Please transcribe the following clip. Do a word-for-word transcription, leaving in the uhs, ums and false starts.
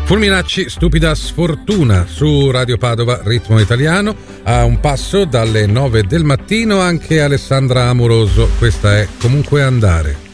Fulminacci, Stupida sfortuna su Radio Padova, ritmo italiano. A un passo dalle nove del mattino anche Alessandra Amoroso. Questa è Comunque andare.